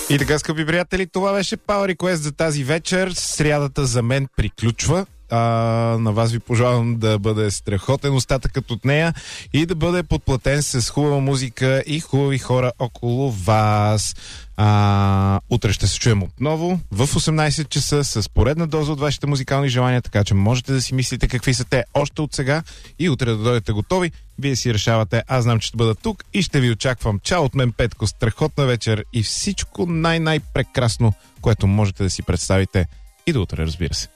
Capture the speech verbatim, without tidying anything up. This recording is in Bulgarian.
И така, скъпи приятели, това беше Power Request за тази вечер. Срядата за мен приключва. А, на вас ви пожелавам да бъде страхотен остатъкът от нея и да бъде подплатен с хубава музика и хубави хора около вас. А, утре ще се чуем отново в осемнайсет часа с поредна доза от вашите музикални желания, така че можете да си мислите какви са те още от сега и утре да дойдете готови. Вие си решавате, аз знам, че ще бъда тук и ще ви очаквам. Чао от мен, Петко, страхотна вечер и всичко най-най-прекрасно, което можете да си представите и до утре, разбира се.